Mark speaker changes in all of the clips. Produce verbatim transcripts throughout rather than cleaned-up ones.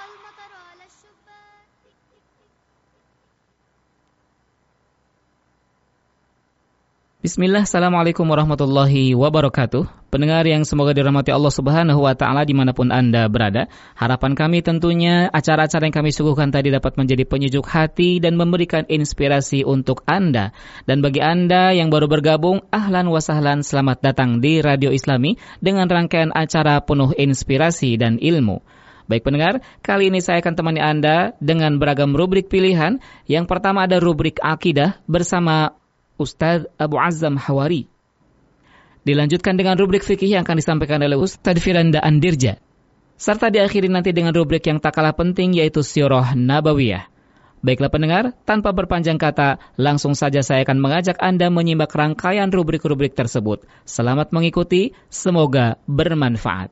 Speaker 1: Bismillah, Assalamualaikum warahmatullahi wabarakatuh. Pendengar yang semoga dirahmati Allah Subhanahu wa Ta'ala dimanapun Anda berada, harapan kami tentunya acara-acara yang kami suguhkan tadi dapat menjadi penyejuk hati dan memberikan inspirasi untuk Anda. Dan bagi Anda yang baru bergabung, ahlan wa sahlan, selamat datang di Radio Islami dengan rangkaian acara penuh inspirasi dan ilmu. Baik pendengar, kali ini saya akan temani Anda dengan beragam rubrik pilihan. Yang pertama ada rubrik Akidah bersama Ustadz Abu Azzam Hawari. Dilanjutkan dengan rubrik fikih yang akan disampaikan oleh Ustadz Firanda Andirja. Serta diakhiri nanti dengan rubrik yang tak kalah penting yaitu Sirah Nabawiyah. Baiklah pendengar, tanpa berpanjang kata, langsung saja saya akan mengajak Anda menyimak rangkaian rubrik-rubrik tersebut. Selamat mengikuti, semoga bermanfaat.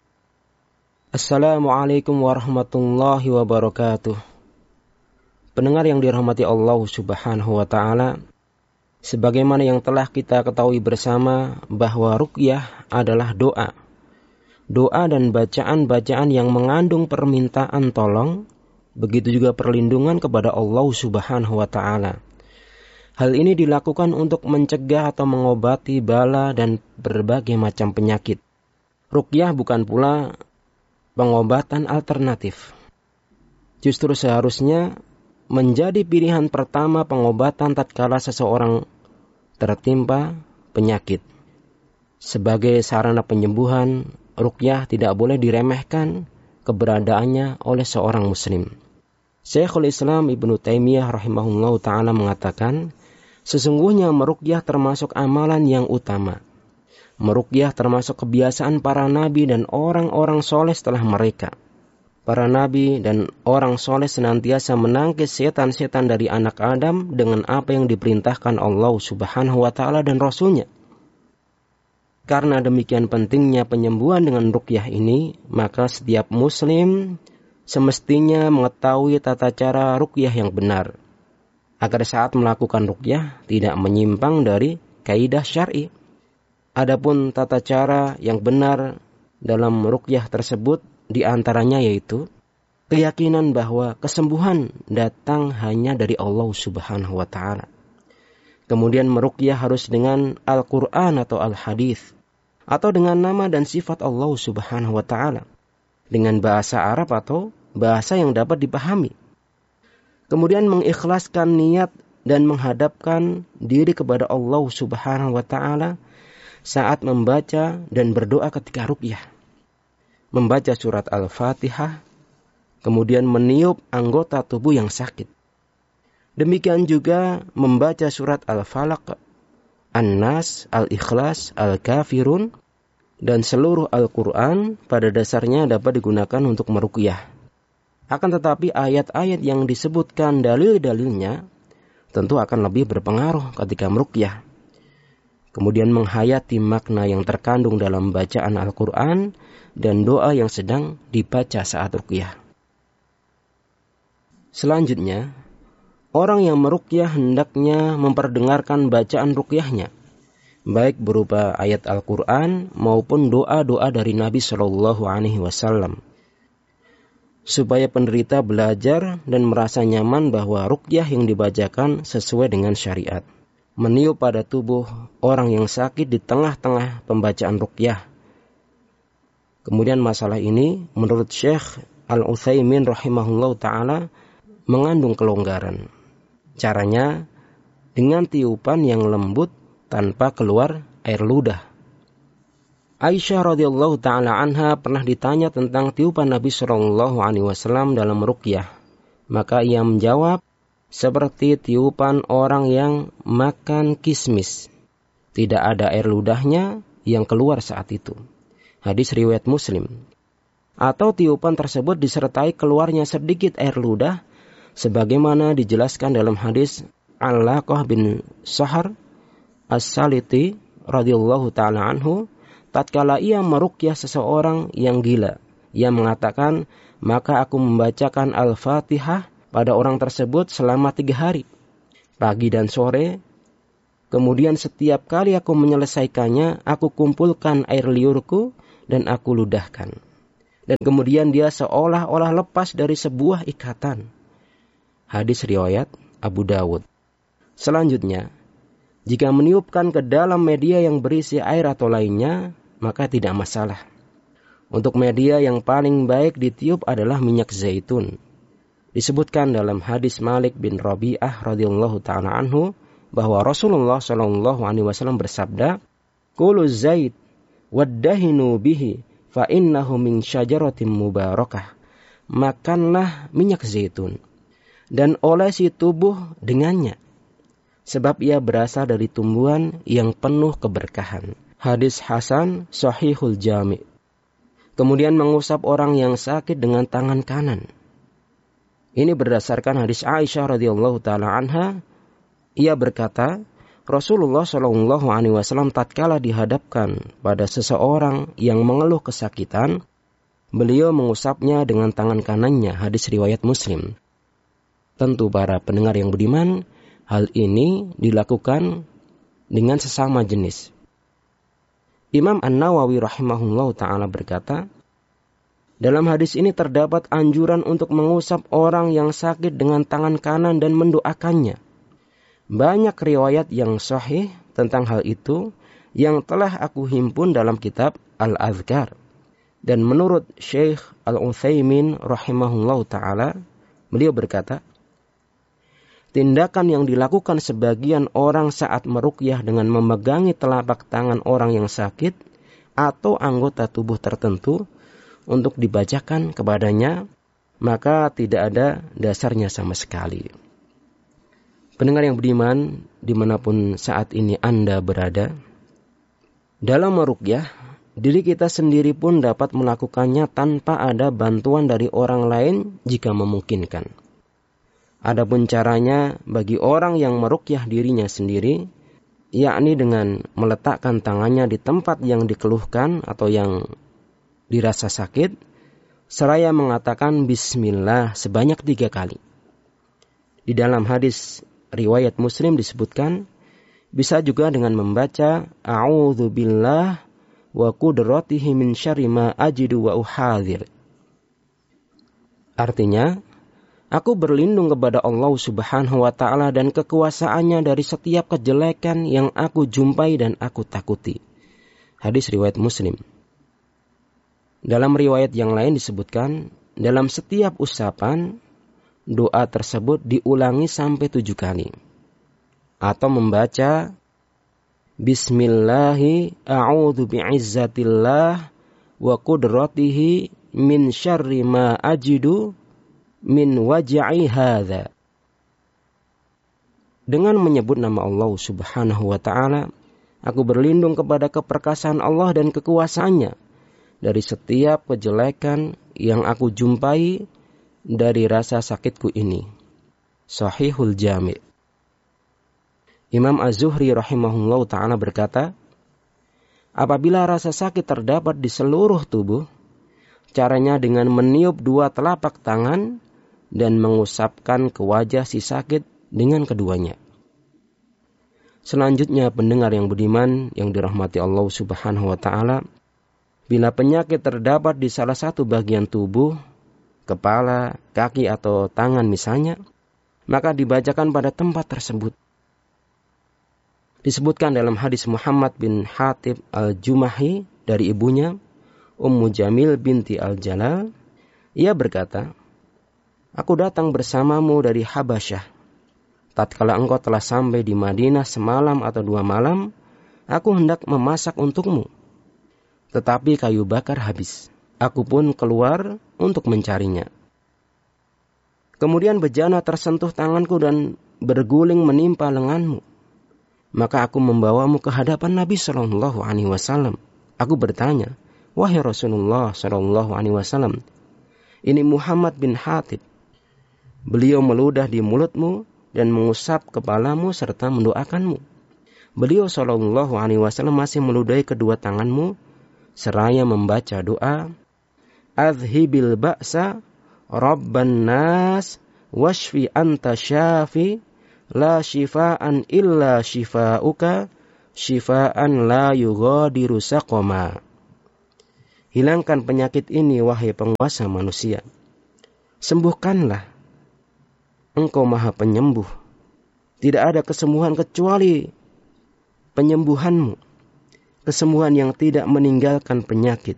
Speaker 2: Assalamualaikum warahmatullahi wabarakatuh. Pendengar yang dirahmati Allah Subhanahu wa Ta'ala, sebagaimana yang telah kita ketahui bersama bahwa ruqyah adalah doa. Doa dan bacaan-bacaan yang mengandung permintaan tolong, begitu juga perlindungan kepada Allah Subhanahu wa Ta'ala. Hal ini dilakukan untuk mencegah atau mengobati bala dan berbagai macam penyakit. Ruqyah bukan pula pengobatan alternatif. Justru seharusnya menjadi pilihan pertama pengobatan tatkala seseorang tertimpa penyakit. Sebagai sarana penyembuhan, ruqyah tidak boleh diremehkan keberadaannya oleh seorang muslim. Syekhul Islam Ibnu Taimiyah rahimahullahu ta'ala mengatakan, sesungguhnya meruqyah termasuk amalan yang utama. Meruqyah termasuk kebiasaan para nabi dan orang-orang soleh setelah mereka. Para nabi dan orang soleh senantiasa menangkis setan-setan dari anak Adam dengan apa yang diperintahkan Allah Subhanahu wa Ta'ala dan Rasulnya. Karena demikian pentingnya penyembuhan dengan ruqyah ini, maka setiap muslim semestinya mengetahui tata cara ruqyah yang benar, agar saat melakukan ruqyah tidak menyimpang dari kaidah syar'i. Adapun tata cara yang benar dalam ruqyah tersebut di antaranya yaitu keyakinan bahwa kesembuhan datang hanya dari Allah Subhanahu wa Ta'ala. Kemudian meruqyah harus dengan Al-Quran atau Al-Hadis, atau dengan nama dan sifat Allah Subhanahu wa Ta'ala, dengan bahasa Arab atau bahasa yang dapat dipahami. Kemudian mengikhlaskan niat dan menghadapkan diri kepada Allah Subhanahu wa Ta'ala saat membaca dan berdoa ketika ruqyah. Membaca surat Al-Fatihah, kemudian meniup anggota tubuh yang sakit. Demikian juga membaca surat Al-Falaq, An-Nas, Al-Ikhlas, Al-Kafirun, dan seluruh Al-Quran pada dasarnya dapat digunakan untuk meruqyah. Akan tetapi ayat-ayat yang disebutkan dalil-dalilnya tentu akan lebih berpengaruh ketika meruqyah. Kemudian menghayati makna yang terkandung dalam bacaan Al-Quran dan doa yang sedang dibaca saat ruqyah. Selanjutnya, orang yang meruqyah hendaknya memperdengarkan bacaan ruqyahnya, baik berupa ayat Al-Quran maupun doa-doa dari Nabi Shallallahu Alaihi Wasallam, supaya penderita belajar dan merasa nyaman bahwa ruqyah yang dibacakan sesuai dengan syariat. Meniup pada tubuh orang yang sakit di tengah-tengah pembacaan ruqyah. Kemudian masalah ini menurut Syekh Al-Utsaimin rahimahullahu ta'ala mengandung kelonggaran. Caranya dengan tiupan yang lembut tanpa keluar air ludah. Aisyah radhiyallahu ta'ala anha pernah ditanya tentang tiupan Nabi sallallahu alaihi wasallam dalam ruqyah. Maka ia menjawab, seperti tiupan orang yang makan kismis. Tidak ada air ludahnya yang keluar saat itu. Hadis riwayat Muslim. Atau tiupan tersebut disertai keluarnya sedikit air ludah, sebagaimana dijelaskan dalam hadis Al-Laqah bin Sahar As-Saliti radhiyallahu ta'ala anhu, tatkala ia meruqyah seseorang yang gila. Ia mengatakan, maka aku membacakan Al-Fatihah pada orang tersebut selama tiga hari, pagi dan sore. Kemudian setiap kali aku menyelesaikannya, aku kumpulkan air liurku dan aku ludahkan. dan kemudian dia seolah-olah lepas dari sebuah ikatan. Hadis riwayat Abu Dawud. Selanjutnya, jika meniupkan ke dalam media yang berisi air atau lainnya, maka tidak masalah. Untuk media yang paling baik ditiup adalah minyak zaitun. Disebutkan dalam hadis Malik bin Rabi'ah radhiyallahu ta'ala anhu bahwa Rasulullah shallallahu alaihi wasallam bersabda, "Kulu zait waddahinu bihi fa innahu min syajaratin mubarakah." Makanlah minyak zaitun dan olesi tubuh dengannya, sebab ia berasal dari tumbuhan yang penuh keberkahan. Hadis Hasan Sahihul Jami'. Kemudian mengusap orang yang sakit dengan tangan kanan. Ini berdasarkan hadis Aisyah radhiyallahu taala anha. Ia berkata, Rasulullah shallallahu alaihi wasallam tatkala dihadapkan pada seseorang yang mengeluh kesakitan, beliau mengusapnya dengan tangan kanannya. Hadis riwayat Muslim. Tentu para pendengar yang budiman, hal ini dilakukan dengan sesama jenis. Imam An-Nawawi rahimahullah ta'ala berkata, dalam hadis ini terdapat anjuran untuk mengusap orang yang sakit dengan tangan kanan dan mendoakannya. Banyak riwayat yang sahih tentang hal itu yang telah aku himpun dalam kitab Al-Adhkar. Dan menurut Syekh Al-Utsaimin rahimahullah ta'ala, beliau berkata, tindakan yang dilakukan sebagian orang saat meruqyah dengan memegangi telapak tangan orang yang sakit atau anggota tubuh tertentu untuk dibacakan kepadanya, maka tidak ada dasarnya sama sekali. Pendengar yang budiman, dimanapun saat ini Anda berada, dalam meruqyah, diri kita sendiri pun dapat melakukannya tanpa ada bantuan dari orang lain jika memungkinkan. Adapun caranya bagi orang yang meruqyah dirinya sendiri, yakni dengan meletakkan tangannya di tempat yang dikeluhkan atau yang dirasa sakit, seraya mengatakan Bismillah sebanyak tiga kali. Di dalam hadis riwayat Muslim disebutkan, bisa juga dengan membaca A'udzubillah wa qudratihi min syarri ma ajidu wa uhadhir. Artinya, aku berlindung kepada Allah subhanahu wa ta'ala dan kekuasaannya dari setiap kejelekan yang aku jumpai dan aku takuti. Hadis riwayat Muslim. Dalam riwayat yang lain disebutkan, dalam setiap usapan, doa tersebut diulangi sampai tujuh kali. Atau membaca, Bismillahi a'udhu bi'izzatillah wa qudratihi min syarri ma ajidu min waj'i hadha. Dengan menyebut nama Allah subhanahu wa ta'ala, aku berlindung kepada keperkasaan Allah dan kekuasaannya dari setiap kejelekan yang aku jumpai dari rasa sakitku ini. Sahihul Jami'. Imam Az-Zuhri rahimahullah ta'ala berkata, apabila rasa sakit terdapat di seluruh tubuh, caranya dengan meniup dua telapak tangan dan mengusapkan ke wajah si sakit dengan keduanya. Selanjutnya pendengar yang budiman yang dirahmati Allah subhanahu wa ta'ala, bila penyakit terdapat di salah satu bagian tubuh, kepala, kaki atau tangan misalnya, maka dibacakan pada tempat tersebut. Disebutkan dalam hadis Muhammad bin Hatib al-Jumahi dari ibunya, Ummu Jamil binti al-Jalal, ia berkata, aku datang bersamamu dari Habasyah. Tatkala engkau telah sampai di Madinah semalam atau dua malam, aku hendak memasak untukmu. Tetapi kayu bakar habis. Aku pun keluar untuk mencarinya. Kemudian bejana tersentuh tanganku dan berguling menimpa lenganmu. Maka aku membawamu ke hadapan Nabi Shallallahu Alaihi Wasallam. Aku bertanya, wahai Rasulullah Shallallahu Alaihi Wasallam, ini Muhammad bin Hatib. Beliau meludah di mulutmu dan mengusap kepalamu serta mendoakanmu. Beliau Shallallahu Alaihi Wasallam masih meludahi kedua tanganmu seraya membaca doa, Adhibil ba'sa Rabban nas washfi anta syafi la shifaan illa shifauka shifaan la yughadiru saqama. hilangkan penyakit ini wahai penguasa manusia. Sembuhkanlah, Engkau Maha Penyembuh. Tidak ada kesembuhan kecuali penyembuhanmu, kesembuhan yang tidak meninggalkan penyakit.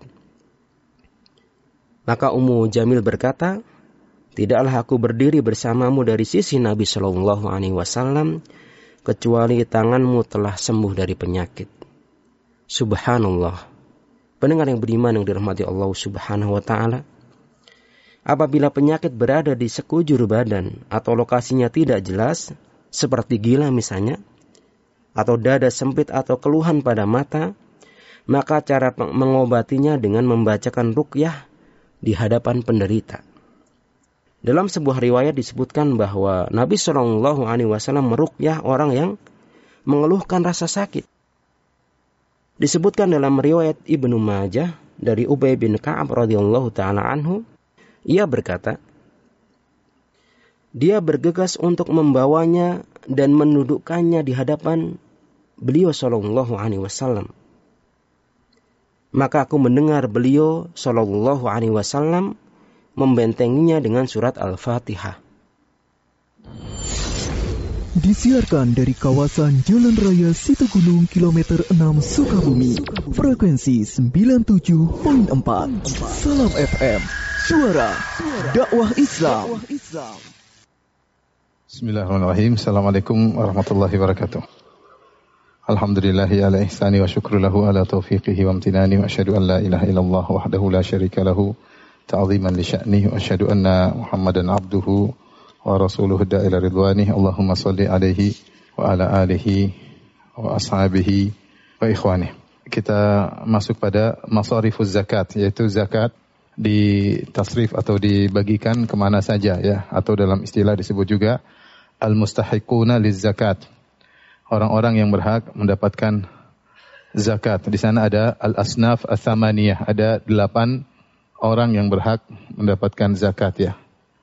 Speaker 2: Maka Ummu Jamil berkata, tidaklah aku berdiri bersamamu dari sisi Nabi Shallallahu Alaihi Wasallam kecuali tanganmu telah sembuh dari penyakit. Subhanallah. Pendengar yang beriman yang dirahmati Allah Subhanahu Wa Taala, apabila penyakit berada di sekujur badan atau lokasinya tidak jelas, seperti gila misalnya, atau dada sempit atau keluhan pada mata, maka cara mengobatinya dengan membacakan ruqyah di hadapan penderita. Dalam sebuah riwayat disebutkan bahwa Nabi shallallahu alaihi wasallam meruqyah orang yang mengeluhkan rasa sakit. Disebutkan dalam riwayat Ibnu Majah dari Ubay bin Ka'ab radhiyallahu taala anhu, ia berkata, dia bergegas untuk membawanya dan mendudukkannya di hadapan beliau sallallahu alaihi wasallam. Maka aku mendengar beliau sallallahu alaihi wasallam membentenginya dengan surat Al-Fatihah.
Speaker 3: Disiarkan dari kawasan Jalan Raya Situgunung kilometer enam Sukabumi, frekuensi sembilan puluh tujuh koma empat. Salam F M, suara dakwah Islam.
Speaker 4: Bismillahirrahmanirrahim. Assalamualaikum warahmatullahi wabarakatuh. Alhamdulillahi ala ihsani wa syukru lahu ala taufiqihi wa amtinani wa asyhadu an la ilaha illallah wahdahu la syarika lahu ta'ziman li sya'nihi wa asyhadu anna Muhammadan abduhu wa rasuluhu da'ila ridwani. Allahumma salli alaihi wa ala alihi wa ashabihi wa ikhwani. Kita masuk pada masarifuz zakat, yaitu zakat ditasrif atau dibagikan kemana saja ya, atau dalam istilah disebut juga al-mustahiquna liz-zakat, orang-orang yang berhak mendapatkan zakat. Di sana ada al-asnaf ats-tsamaniyah, ada delapan orang yang berhak mendapatkan zakat ya.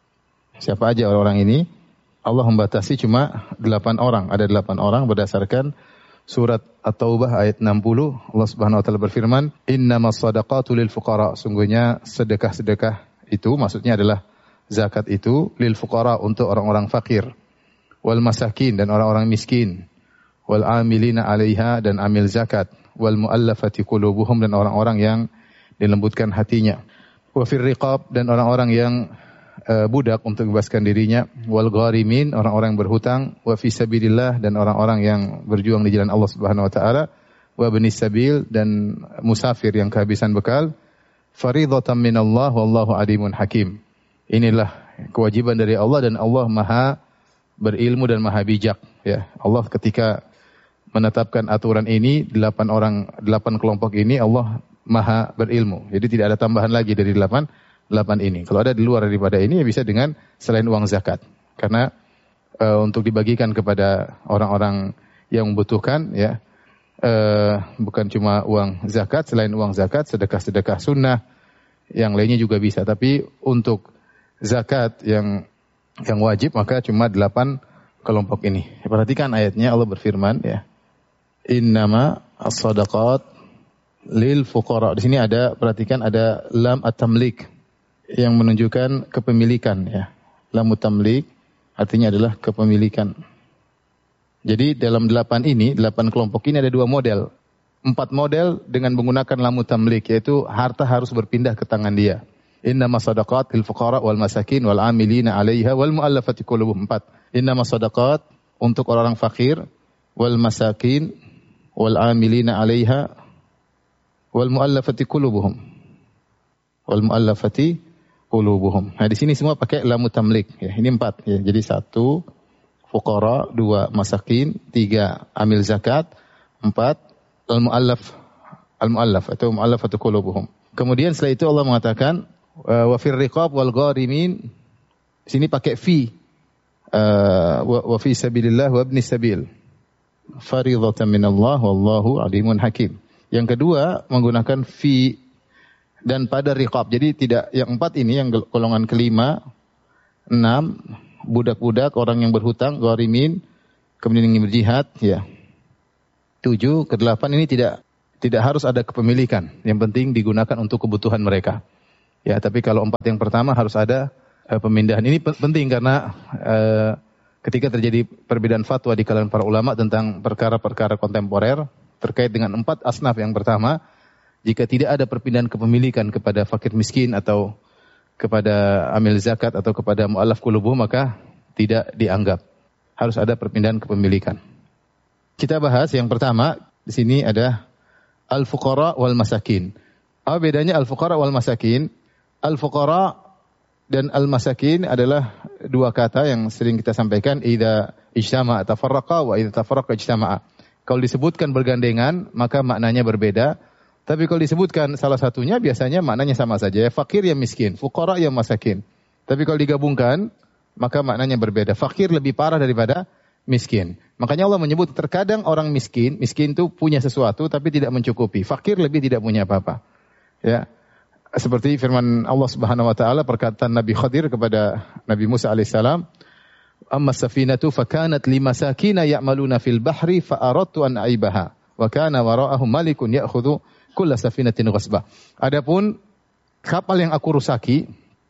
Speaker 4: Siapa aja orang-orang ini? Allah membatasi cuma delapan orang. Ada delapan orang berdasarkan surat At-Taubah ayat enam puluh. Allah Subhanahu wa taala berfirman, "Innamas shadaqatu lil fuqara." Sungguhnya sedekah-sedekah itu maksudnya adalah zakat itu lil fuqara, untuk orang-orang fakir, wal masakin, dan orang-orang miskin, wal amilina 'alaiha, dan amil zakat, wal muallafati qulubuhum, dan orang-orang yang dilembutkan hatinya, wa fir riqab, dan orang-orang yang uh, budak untuk bebaskan dirinya, wal gharimin, orang-orang yang berhutang, wa fi sabilillah, dan orang-orang yang berjuang di jalan Allah Subhanahu wa taala, wa bnis sabil, dan musafir yang kehabisan bekal. Faridatan minallah wallahu alimun hakim. Inilah kewajiban dari Allah, dan Allah Maha berilmu dan Maha bijak ya. Allah ketika menetapkan aturan ini, delapan orang, delapan kelompok ini, Allah Maha berilmu. Jadi tidak ada tambahan lagi dari delapan delapan ini. Kalau ada di luar daripada ini, ya bisa dengan selain uang zakat. Karena e, untuk dibagikan kepada orang-orang yang membutuhkan ya, e, bukan cuma uang zakat, selain uang zakat, sedekah-sedekah sunnah yang lainnya juga bisa. Tapi untuk zakat yang yang wajib maka cuma delapan kelompok ini. Perhatikan ayatnya, Allah berfirman ya, innama as-sadaqat lil fuqara. Di sini ada, perhatikan ada lam at-tamlik yang menunjukkan kepemilikan ya. Lam at-tamlik artinya adalah kepemilikan. Jadi dalam delapan ini, delapan kelompok ini ada dua model. Empat model dengan menggunakan lam at-tamlik, yaitu harta harus berpindah ke tangan dia. Innama sadaqat lil fuqara wal masakin wal amilina 'alaiha wal muallafati qulubuhum. Empat. Innama sadaqat untuk orang fakir, wal masakin wal amilina 'alaiha wal muallafati qulubuhum. Wal muallafati qulubuhum. Nah, di sini semua pakai lam tamlik ya. Ini empat ya. Jadi satu fuqara, dua masakin, tiga amil zakat, empat al muallaf al muallaf atau muallafatu qulubuhum. Kemudian setelah itu Allah mengatakan wa fir riqab wal gharimin. Sini pakai fi. Uh, wa, wa fi sabilillah wa ibnis sabil. Faridatan minallah wallahu alimun hakim. Yang kedua menggunakan fi dan pada riqab. Jadi tidak, yang empat ini, yang golongan kelima, enam budak-budak, orang yang berhutang, gharimin, kemudian yang berjihad ya. Tujuh, kedelapan ini tidak Tidak harus ada kepemilikan, yang penting digunakan untuk kebutuhan mereka. Ya, tapi kalau empat yang pertama harus ada uh, pemindahan. Ini penting karena uh, ketika terjadi perbedaan fatwa di kalangan para ulama tentang perkara-perkara kontemporer terkait dengan empat asnaf yang pertama, jika tidak ada perpindahan kepemilikan kepada fakir miskin atau kepada amil zakat atau kepada mu'allaf qulubuh, maka tidak dianggap. Harus ada perpindahan kepemilikan. Kita bahas yang pertama, di sini ada al-fuqara wal masakin. Apa bedanya al-fuqara wal masakin? Al-fuqara dan al-masakin adalah dua kata yang sering kita sampaikan, idza ijtama'a tafarraqa wa idza tafarraqa ijtama'a. Kalau disebutkan bergandengan, maka maknanya berbeda. Tapi kalau disebutkan salah satunya, biasanya maknanya sama saja. Ya, fakir ya miskin, fuqara ya masakin. Tapi kalau digabungkan, maka maknanya berbeda. Fakir lebih parah daripada miskin. Makanya Allah menyebut terkadang orang miskin, miskin itu punya sesuatu tapi tidak mencukupi. Fakir lebih tidak punya apa-apa. Ya. Seperti firman Allah Subhanahu wa taala, perkataan Nabi Khadir kepada Nabi Musa alaihissalam, "Amma safinatu fakanat limasakina ya'maluna fil bahri fa aradtu an aibaha wa kana wara'ahum malikun ya'khudhu kulla safinatin ghasbah." Adapun kapal yang aku rusaki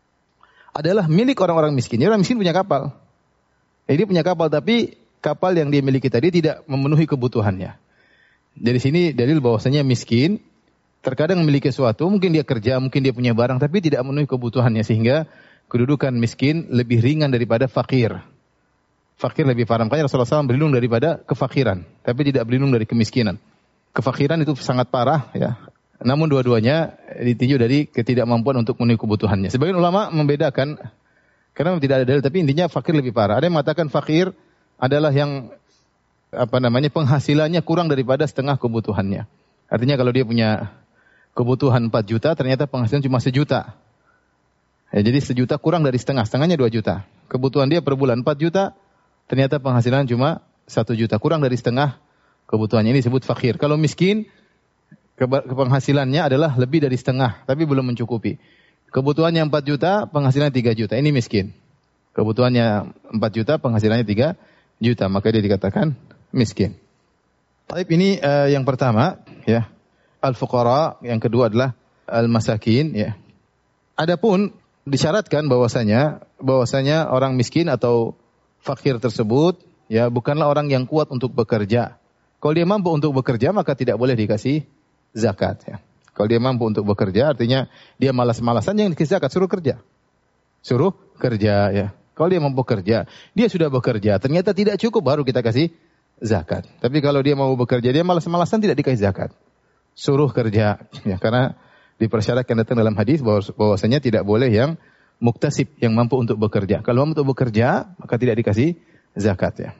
Speaker 4: adalah milik orang-orang miskin. Jadi orang miskin punya kapal. Jadi dia punya kapal, tapi kapal yang dia miliki tadi tidak memenuhi kebutuhannya. Dari sini dalil bahwasanya miskin terkadang memiliki sesuatu, mungkin dia kerja, mungkin dia punya barang, tapi tidak memenuhi kebutuhannya, sehingga kedudukan miskin lebih ringan daripada fakir. Fakir lebih parah. Makanya Rasulullah shallallahu alaihi wasallam berlindung daripada kefakiran, tapi tidak berlindung dari kemiskinan. Kefakiran itu sangat parah, ya. Namun dua-duanya ditinjau dari ketidakmampuan untuk memenuhi kebutuhannya. Sebagian ulama membedakan, karena tidak ada dalil, tapi intinya fakir lebih parah. Ada yang mengatakan fakir adalah yang apa namanya penghasilannya kurang daripada setengah kebutuhannya. Artinya kalau dia punya kebutuhan empat juta, ternyata penghasilan cuma sejuta. Ya, jadi sejuta kurang dari setengah, setengahnya dua juta. Kebutuhan dia per bulan empat juta, ternyata penghasilan cuma satu juta, kurang dari setengah kebutuhannya. Ini disebut fakir. Kalau miskin, penghasilannya adalah lebih dari setengah, tapi belum mencukupi. Kebutuhannya empat juta, penghasilannya tiga juta. Ini miskin. Kebutuhannya empat juta, penghasilannya tiga juta. Maka dia dikatakan miskin. Tapi ini uh, yang pertama, ya, al-fuqara. Yang kedua adalah al-masakin. Ya. Adapun disyaratkan bahwasanya, bahwasanya orang miskin atau fakir tersebut, ya, bukanlah orang yang kuat untuk bekerja. Kalau dia mampu untuk bekerja, maka tidak boleh dikasih zakat. Ya. Kalau dia mampu untuk bekerja, artinya dia malas-malasan, yang dikasih zakat, suruh kerja. Suruh kerja, ya. Kalau dia mampu kerja, dia sudah bekerja, ternyata tidak cukup, baru kita kasih zakat. Tapi kalau dia mau bekerja, dia malas-malasan, tidak dikasih zakat. Suruh kerja, ya. Karena dipersyaratkan datang dalam hadis bahwasanya tidak boleh yang muktasib, yang mampu untuk bekerja. Kalau mampu untuk bekerja, maka tidak dikasih zakat, ya.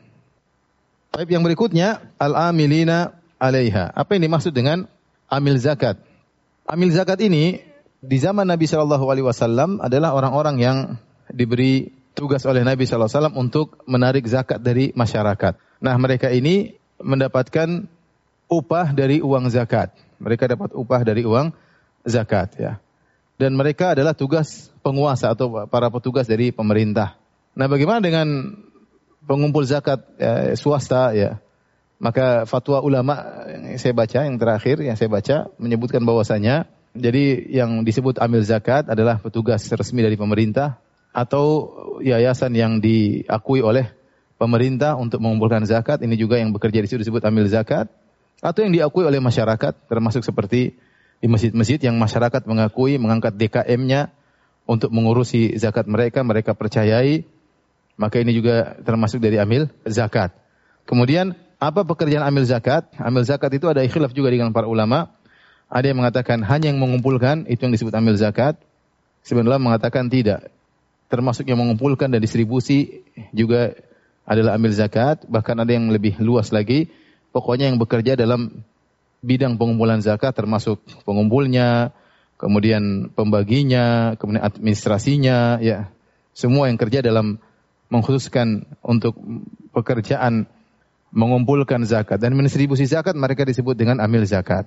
Speaker 4: Baik, yang berikutnya, al-amilina alaiha. Apa yang dimaksud dengan amil zakat? Amil zakat ini di zaman Nabi shallallahu alaihi wasallam adalah orang-orang yang diberi tugas oleh Nabi shallallahu alaihi wasallam untuk menarik zakat dari masyarakat. Nah, mereka ini mendapatkan upah dari uang zakat. Mereka dapat upah dari uang zakat, ya. Dan mereka adalah tugas penguasa atau para petugas dari pemerintah. Nah, bagaimana dengan pengumpul zakat ya, swasta, ya? Maka fatwa ulama yang saya baca, yang terakhir yang saya baca menyebutkan bahwasanya jadi yang disebut amil zakat adalah petugas resmi dari pemerintah atau yayasan yang diakui oleh pemerintah untuk mengumpulkan zakat. Ini juga yang bekerja di situ disebut amil zakat. Atau yang diakui oleh masyarakat, termasuk seperti di masjid-masjid yang masyarakat mengakui, mengangkat D K M-nya untuk mengurusi zakat mereka, mereka percayai, maka ini juga termasuk dari amil zakat. Kemudian apa pekerjaan amil zakat? Amil zakat itu ada khilaf juga dengan para ulama. Ada yang mengatakan hanya yang mengumpulkan, itu yang disebut amil zakat. Sebenarnya mengatakan tidak. Termasuk yang mengumpulkan dan distribusi juga adalah amil zakat. Bahkan ada yang lebih luas lagi. Pokoknya yang bekerja dalam bidang pengumpulan zakat, termasuk pengumpulnya, kemudian pembaginya, kemudian administrasinya, ya. Semua yang kerja dalam mengkhususkan untuk pekerjaan mengumpulkan zakat dan mendistribusi zakat, mereka disebut dengan amil zakat.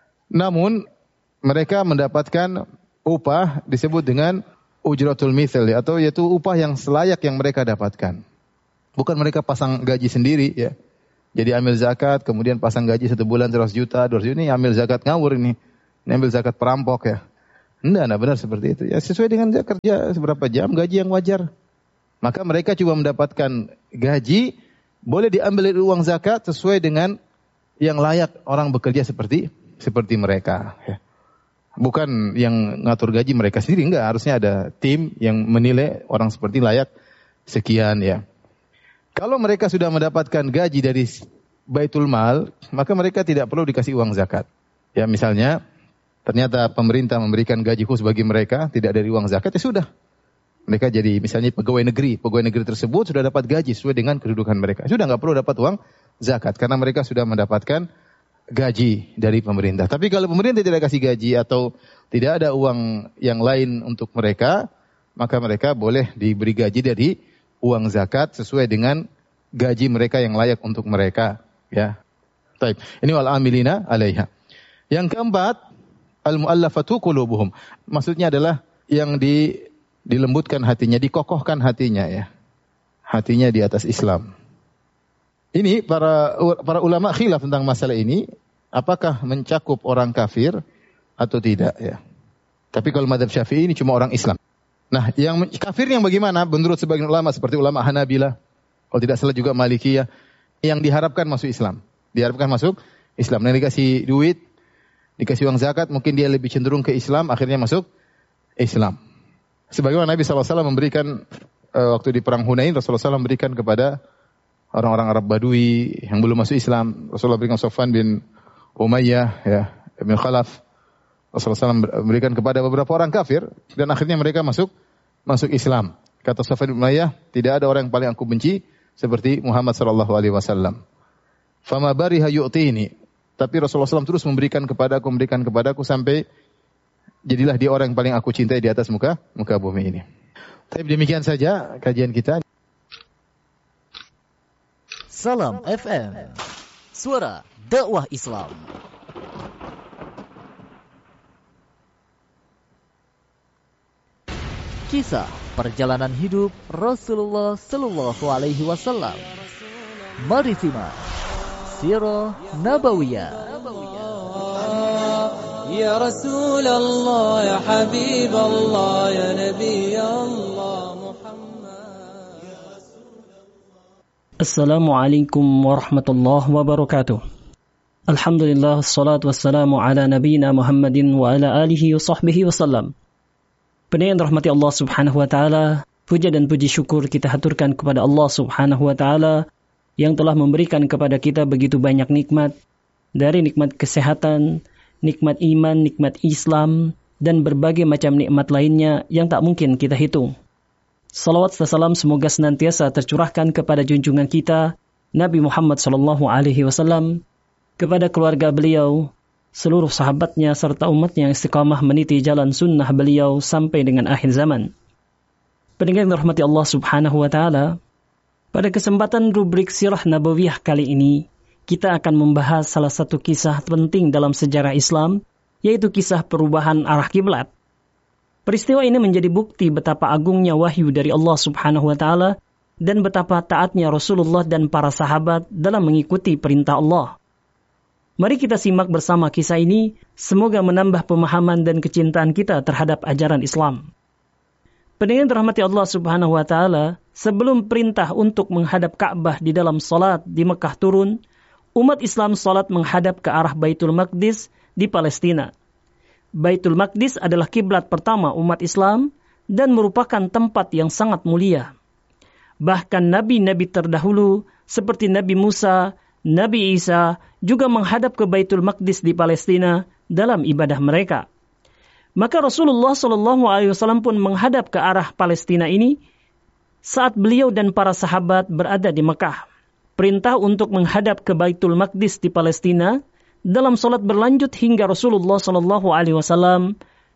Speaker 4: Namun mereka mendapatkan upah disebut dengan ujratul mithal, atau yaitu upah yang selayak yang mereka dapatkan. Bukan mereka pasang gaji sendiri, ya. Jadi ambil zakat, kemudian pasang gaji satu bulan seratus juta, dua ratus juta, ini ambil zakat ngawur ini. Ini ambil zakat perampok ya. Enggak, enggak benar seperti itu. Ya sesuai dengan kerja seberapa jam, gaji yang wajar. Maka mereka cuma mendapatkan gaji, boleh diambil dari uang zakat sesuai dengan yang layak orang bekerja seperti seperti mereka. Ya. Bukan yang ngatur gaji mereka sendiri, enggak. Harusnya ada tim yang menilai orang seperti layak sekian ya. Kalau mereka sudah mendapatkan gaji dari Baitul Mal, maka mereka tidak perlu dikasih uang zakat. Ya misalnya, ternyata pemerintah memberikan gaji khusus bagi mereka, tidak dari uang zakat, ya sudah. Mereka jadi misalnya pegawai negeri, pegawai negeri tersebut sudah dapat gaji sesuai dengan kedudukan mereka. Sudah nggak perlu dapat uang zakat, karena mereka sudah mendapatkan gaji dari pemerintah. Tapi kalau pemerintah tidak kasih gaji atau tidak ada uang yang lain untuk mereka, maka mereka boleh diberi gaji dari uang zakat sesuai dengan gaji mereka yang layak untuk mereka. Ya, baik. Ini wal amilina alaiha. Yang keempat, al muallafatu qulubuhum. Maksudnya adalah yang di dilembutkan hatinya, dikokohkan hatinya ya. Hatinya di atas Islam. Ini para para ulama khilaf tentang masalah ini, apakah mencakup orang kafir atau tidak ya. Tapi kalau mazhab Syafi'i ini cuma orang Islam. Nah, yang kafir yang bagaimana? Menurut sebagian ulama seperti ulama Hanabilah, kalau tidak salah juga Malikiyah, yang diharapkan masuk Islam. Diharapkan masuk Islam. Yang dikasih duit, dikasih uang zakat, mungkin dia lebih cenderung ke Islam, akhirnya masuk Islam. Sebagaimana Nabi shallallahu alaihi wasallam memberikan uh, waktu di perang Hunain, Rasulullah shallallahu alaihi wasallam memberikan kepada orang-orang Arab Badui yang belum masuk Islam. Rasulullah berikan Sofwan bin Umayyah, ya, bin Khalaf. Rasulullah shallallahu alaihi wasallam memberikan kepada beberapa orang kafir dan akhirnya mereka masuk masuk Islam. Kata Sofwan bin Umayyah, tidak ada orang yang paling aku benci seperti Muhammad sallallahu alaihi wasallam. Fama bariha yu'tini. Tapi Rasulullah shallallahu alaihi wasallam terus memberikan kepadaku, memberikan kepadaku sampai jadilah dia orang yang paling aku cintai di atas muka muka bumi ini. Tapi demikian saja kajian kita.
Speaker 5: Salam F M, suara dakwah Islam. Kisah perjalanan hidup Rasulullah Sallallahu Alaihi Wasallam. Mari simak Sirah Nabawiyah.
Speaker 6: Ya Rasulullah, ya Habibullah, ya Nabi Allah Muhammad.
Speaker 7: Assalamualaikum warahmatullahi wabarakatuh. Alhamdulillah, salatu wassalamu ala nabiyina Muhammadin wa ala alihi wa sahbihi wasallam. Pendengar rahmati Allah subhanahu wa ta'ala, puja dan puji syukur kita haturkan kepada Allah subhanahu wa ta'ala yang telah memberikan kepada kita begitu banyak nikmat, dari nikmat kesehatan, nikmat iman, nikmat Islam, dan berbagai macam nikmat lainnya yang tak mungkin kita hitung. Salawat dan salam semoga senantiasa tercurahkan kepada junjungan kita, Nabi Muhammad sallallahu alaihi wasallam, kepada keluarga beliau, seluruh sahabatnya, serta umatnya yang istiqamah meniti jalan sunnah beliau sampai dengan akhir zaman. Pendengar yang dirahmati Allah subhanahu wa ta'ala, pada kesempatan rubrik Sirah Nabawiyah kali ini, kita akan membahas salah satu kisah penting dalam sejarah Islam, yaitu kisah perubahan arah kiblat. Peristiwa ini menjadi bukti betapa agungnya wahyu dari Allah subhanahu wa ta'ala dan betapa taatnya Rasulullah dan para sahabat dalam mengikuti perintah Allah. Mari kita simak bersama kisah ini, semoga menambah pemahaman dan kecintaan kita terhadap ajaran Islam. Pendengar dirahmati Allah subhanahu wa ta'ala, sebelum perintah untuk menghadap Ka'bah di dalam salat di Mekah turun, umat Islam salat menghadap ke arah Baitul Maqdis di Palestina. Baitul Maqdis adalah kiblat pertama umat Islam dan merupakan tempat yang sangat mulia. Bahkan nabi-nabi terdahulu seperti Nabi Musa, Nabi Isa juga menghadap ke Baitul Maqdis di Palestina dalam ibadah mereka. Maka Rasulullah Shallallahu Alaihi Wasallam pun menghadap ke arah Palestina ini saat beliau dan para sahabat berada di Mekah. Perintah untuk menghadap ke Baitul Maqdis di Palestina dalam salat berlanjut hingga Rasulullah Shallallahu Alaihi Wasallam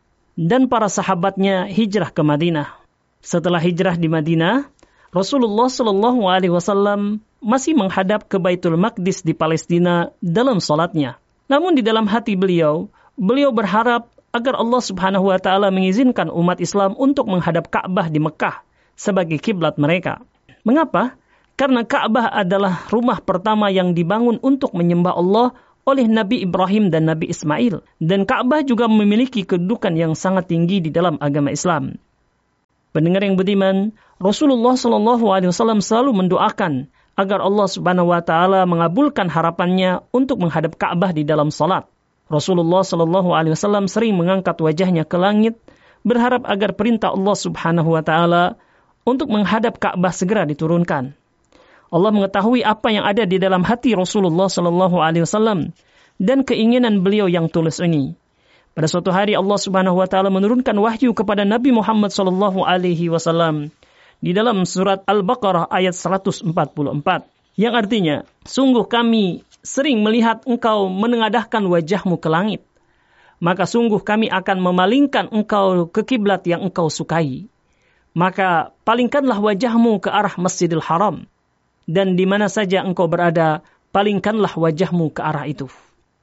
Speaker 7: dan para sahabatnya hijrah ke Madinah. Setelah hijrah di Madinah, Rasulullah Shallallahu Alaihi Wasallam masih menghadap ke Baitul Maqdis di Palestina dalam salatnya. Namun di dalam hati beliau, beliau berharap agar Allah Subhanahu wa taala mengizinkan umat Islam untuk menghadap Ka'bah di Mekah sebagai kiblat mereka. Mengapa? Karena Ka'bah adalah rumah pertama yang dibangun untuk menyembah Allah oleh Nabi Ibrahim dan Nabi Ismail. Dan Ka'bah juga memiliki kedudukan yang sangat tinggi di dalam agama Islam. Pendengar yang budiman, Rasulullah shallallahu alaihi wasallam selalu mendoakan agar Allah subhanahu wa ta'ala mengabulkan harapannya untuk menghadap Ka'bah di dalam salat. Rasulullah shallallahu alaihi wasallam sering mengangkat wajahnya ke langit, berharap agar perintah Allah subhanahu wa ta'ala untuk menghadap Ka'bah segera diturunkan. Allah mengetahui apa yang ada di dalam hati Rasulullah shallallahu alaihi wasallam dan keinginan beliau yang tulus ini. Pada suatu hari Allah subhanahu wa ta'ala menurunkan wahyu kepada Nabi Muhammad shallallahu alaihi wasallam di dalam surat Al-Baqarah ayat seratus empat puluh empat. Yang artinya, sungguh kami sering melihat engkau menengadahkan wajahmu ke langit. Maka sungguh kami akan memalingkan engkau ke kiblat yang engkau sukai. Maka palingkanlah wajahmu ke arah Masjidil Haram. Dan di mana saja engkau berada, palingkanlah wajahmu ke arah itu.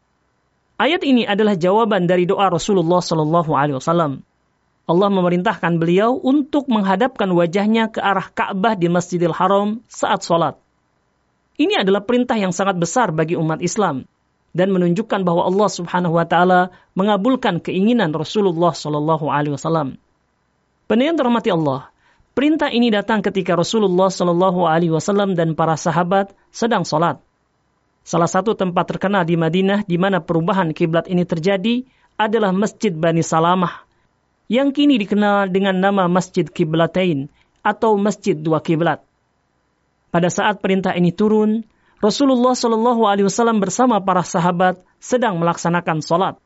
Speaker 7: Ayat ini adalah jawaban dari doa Rasulullah shallallahu alaihi wasallam. Allah memerintahkan beliau untuk menghadapkan wajahnya ke arah Ka'bah di Masjidil Haram saat sholat. Ini adalah perintah yang sangat besar bagi umat Islam dan menunjukkan bahwa Allah Subhanahu wa taala mengabulkan keinginan Rasulullah shallallahu alaihi wasallam. Pendengar dirahmati Allah, perintah ini datang ketika Rasulullah shallallahu alaihi wasallam dan para sahabat sedang sholat. Salah satu tempat terkenal di Madinah di mana perubahan kiblat ini terjadi adalah Masjid Bani Salamah, yang kini dikenal dengan nama Masjid Qiblatain atau Masjid Dua Kiblat. Pada saat perintah ini turun, Rasulullah shallallahu alaihi wasallam bersama para sahabat sedang melaksanakan sholat.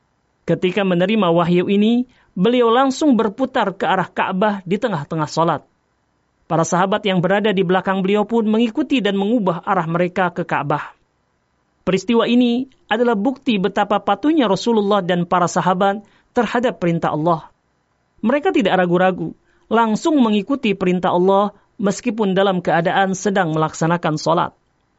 Speaker 7: Ketika menerima wahyu ini, beliau langsung berputar ke arah Ka'bah di tengah-tengah sholat. Para sahabat yang berada di belakang beliau pun mengikuti dan mengubah arah mereka ke Ka'bah. Peristiwa ini adalah bukti betapa patuhnya Rasulullah dan para sahabat terhadap perintah Allah. Mereka tidak ragu-ragu, langsung mengikuti perintah Allah meskipun dalam keadaan sedang melaksanakan sholat.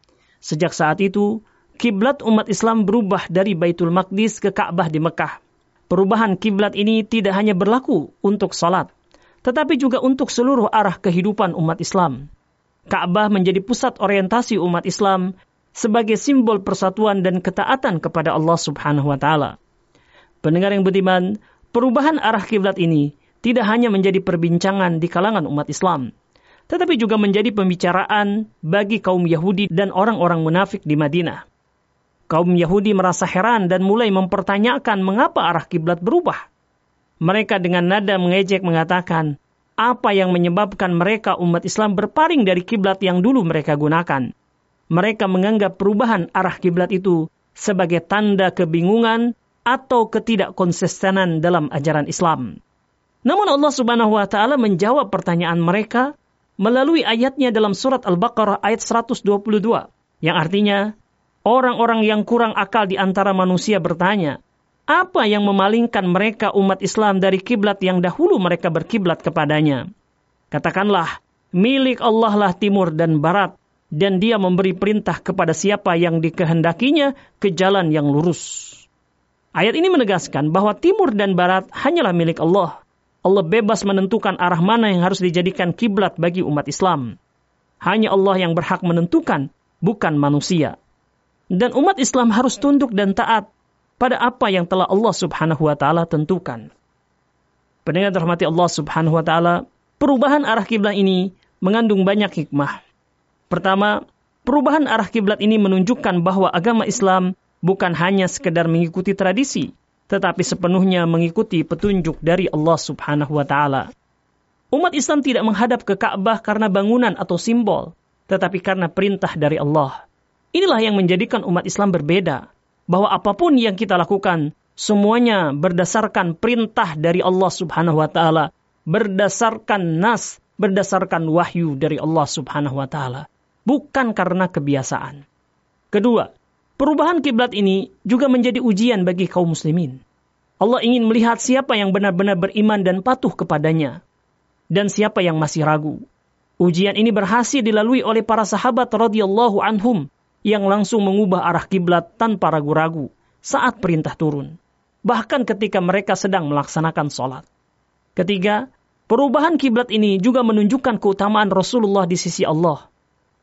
Speaker 7: Sejak saat itu, kiblat umat Islam berubah dari Baitul Maqdis ke Ka'bah di Mekah. Perubahan kiblat ini tidak hanya berlaku untuk sholat, tetapi juga untuk seluruh arah kehidupan umat Islam. Ka'bah menjadi pusat orientasi umat Islam sebagai simbol persatuan dan ketaatan kepada Allah Subhanahu wa taala. Pendengar yang budiman, perubahan arah kiblat ini tidak hanya menjadi perbincangan di kalangan umat Islam, tetapi juga menjadi pembicaraan bagi kaum Yahudi dan orang-orang munafik di Madinah. Kaum Yahudi merasa heran dan mulai mempertanyakan mengapa arah kiblat berubah. Mereka dengan nada mengejek mengatakan, apa yang menyebabkan mereka umat Islam berpaling dari kiblat yang dulu mereka gunakan? Mereka menganggap perubahan arah kiblat itu sebagai tanda kebingungan atau ketidakkonsistenan dalam ajaran Islam. Namun Allah Subhanahu wa taala menjawab pertanyaan mereka melalui ayatnya dalam surat Al-Baqarah ayat seratus dua puluh dua, yang artinya orang-orang yang kurang akal di antara manusia bertanya, apa yang memalingkan mereka umat Islam dari kiblat yang dahulu mereka berkiblat kepadanya? Katakanlah, milik Allah lah timur dan barat, dan Dia memberi perintah kepada siapa yang dikehendakinya ke jalan yang lurus. Ayat ini menegaskan bahwa timur dan barat hanyalah milik Allah. Allah bebas menentukan arah mana yang harus dijadikan kiblat bagi umat Islam. Hanya Allah yang berhak menentukan, bukan manusia. Dan umat Islam harus tunduk dan taat pada apa yang telah Allah Subhanahu wa taala tentukan. Pendengar dirahmati Allah Subhanahu wa taala, perubahan arah kiblat ini mengandung banyak hikmah. Pertama, perubahan arah kiblat ini menunjukkan bahwa agama Islam bukan hanya sekedar mengikuti tradisi, tetapi sepenuhnya mengikuti petunjuk dari Allah Subhanahu wa taala. Umat Islam tidak menghadap ke Ka'bah karena bangunan atau simbol, tetapi karena perintah dari Allah. Inilah yang menjadikan umat Islam berbeda, bahwa apapun yang kita lakukan, semuanya berdasarkan perintah dari Allah Subhanahu wa taala, berdasarkan nas, berdasarkan wahyu dari Allah Subhanahu wa taala, bukan karena kebiasaan. Kedua, perubahan kiblat ini juga menjadi ujian bagi kaum muslimin. Allah ingin melihat siapa yang benar-benar beriman dan patuh kepadanya, dan siapa yang masih ragu. Ujian ini berhasil dilalui oleh para sahabat radhiyallahu anhum, yang langsung mengubah arah kiblat tanpa ragu-ragu saat perintah turun, bahkan ketika mereka sedang melaksanakan sholat. Ketiga, perubahan kiblat ini juga menunjukkan keutamaan Rasulullah di sisi Allah.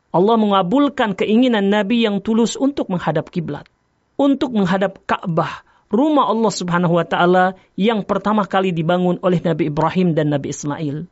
Speaker 7: Allah mengabulkan keinginan Nabi yang tulus untuk menghadap kiblat, untuk menghadap Ka'bah, rumah Allah Subhanahu wa taala yang pertama kali dibangun oleh Nabi Ibrahim dan Nabi Ismail.